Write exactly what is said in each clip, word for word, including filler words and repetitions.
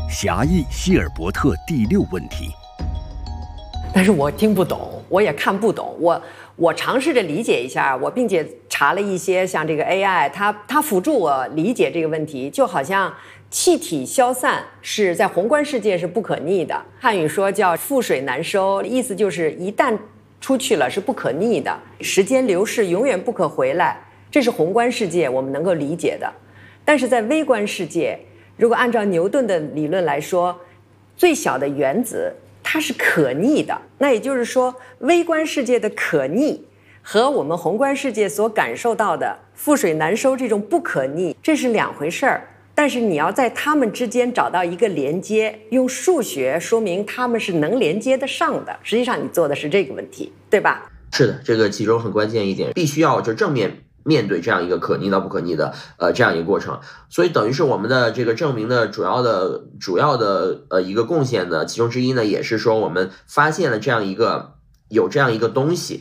狭义希尔伯特第六问题。 但是我听不懂，我也看不懂。我我尝试着理解一下，我并且查了一些像这个 A I， 它它辅助我理解这个问题，就好像气体消散是在宏观世界是不可逆的。汉语说叫覆水难收，意思就是一旦出去了是不可逆的，时间流逝永远不可回来。这是宏观世界我们能够理解的。但是在微观世界，如果按照牛顿的理论来说，最小的原子它是可逆的，那也就是说微观世界的可逆和我们宏观世界所感受到的覆水难收这种不可逆，这是两回事儿。但是你要在它们之间找到一个连接，用数学说明它们是能连接得上的，实际上你做的是这个问题，对吧？ 是的，这个其中很关键一点，必须要就正面面对这样一个可逆到不可逆的呃这样一个过程。所以等于是我们的这个证明的主要的主要的呃一个贡献呢，其中之一呢，也是说我们发现了这样一个有这样一个东西。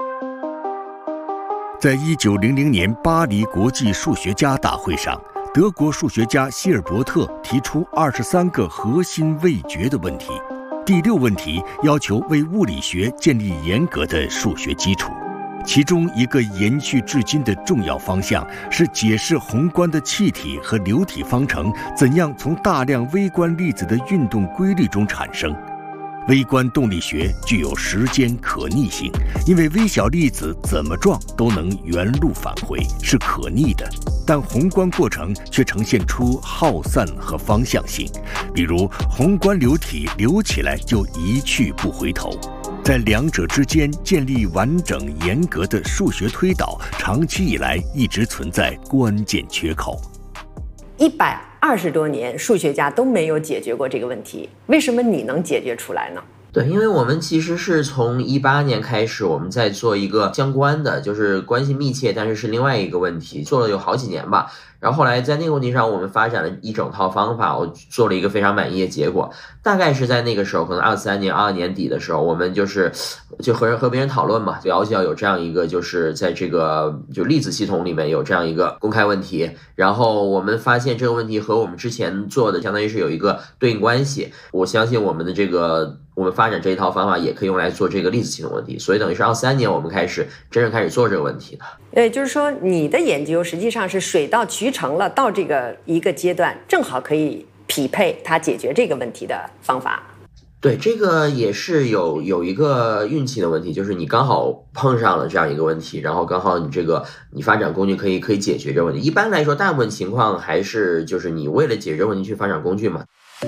在一九零零年巴黎国际数学家大会上，德国数学家希尔伯特提出二十三个核心未决的问题。第六问题要求为物理学建立严格的数学基础，其中一个延续至今的重要方向是解释宏观的气体和流体方程怎样从大量微观粒子的运动规律中产生。微观动力学具有时间可逆性，因为微小粒子怎么撞都能原路返回，是可逆的。但宏观过程却呈现出耗散和方向性，比如宏观流体流起来就一去不回头。在两者之间建立完整严格的数学推导，长期以来一直存在关键缺口。 一百二十多年，数学家都没有解决过这个问题，为什么你能解决出来呢？ 对，因为我们其实是从一八年开始，我们在做一个相关的，就是关系密切，但是是另外一个问题，做了有好几年吧。然后后来在那个问题上，我们发展了一整套方法，我做了一个非常满意的结果。大概是在那个时候，可能二三年、二二年底的时候，我们就是就和人和别人讨论嘛，就要求要有这样一个，就是在这个就粒子系统里面有这样一个公开问题。然后我们发现这个问题和我们之前做的相当于是有一个对应关系。我相信我们的这个我们发展这一套方法也可以用来做这个粒子系统问题。所以等于是二三年我们开始真正开始做这个问题的。 也就是说，你的研究实际上是水到渠成了，到这个一个阶段，正好可以匹配它解决这个问题的方法。 对，这个也是有有一个运气的问题，就是你刚好碰上了这样一个问题，然后刚好你这个你发展工具可以可以解决这个问题。一般来说，大部分情况还是就是你为了解决问题去发展工具嘛。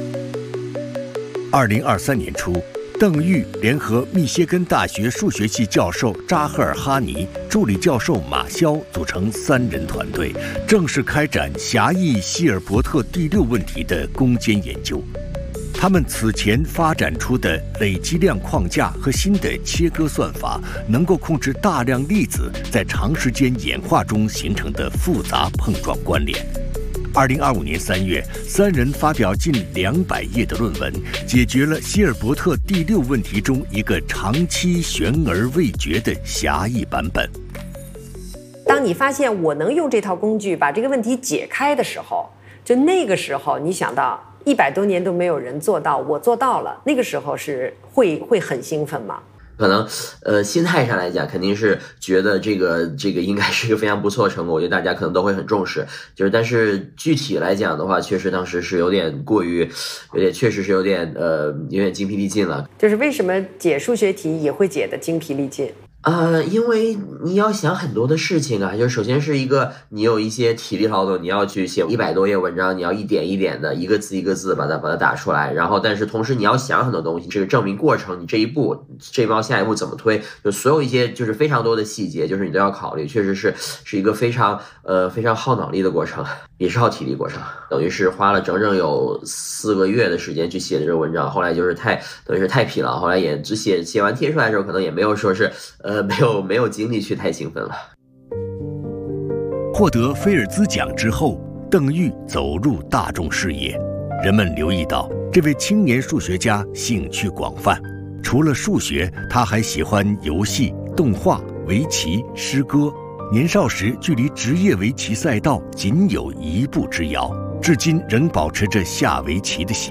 二零二三年初，邓玉联合密歇根大学数学系教授扎赫尔哈尼、助理教授马肖组成三人团队，正式开展狭义希尔伯特第六问题的攻坚研究。他们此前发展出的累积量框架和新的切割算法，能够控制大量粒子在长时间演化中形成的复杂碰撞关联。二零二五年三月，三人发表近两百页的论文，解决了希尔伯特第六问题中一个长期悬而未决的狭义版本。 当你发现我能用这套工具把这个问题解开的时候，就那个时候你想到一百多年都没有人做到，我做到了，那个时候是会会很兴奋吗？ 可能呃心态上来讲，肯定是觉得这个这个应该是一个非常不错的成果，我觉得大家可能都会很重视。就是但是具体来讲的话，确实当时是有点过于有点确实是有点呃有点精疲力尽了。 就是为什么解数学题也会解得精疲力尽？ 呃，因为你要想很多的事情啊，就首先是一个你有一些体力劳动，你要去写一百多页文章，你要一点一点的一个字一个字把它把它打出来，然后但是同时你要想很多东西，这个证明过程，你这一步这一步下一步怎么推，就所有一些就是非常多的细节，就是你都要考虑，确实是是一个非常呃非常耗脑力的过程，也是耗体力过程，等于是花了整整有四个月的时间去写的这个文章，后来就是太等于是太疲劳，后来也只写写完贴出来的时候，可能也没有说是呃。呃，没有没有精力去太兴奋了。 获得菲尔兹奖之后，邓玉走入大众视野，人们留意到这位青年数学家兴趣广泛，除了数学，他还喜欢游戏、动画、围棋、诗歌。年少时距离职业围棋赛道仅有一步之遥，至今仍保持着下围棋的习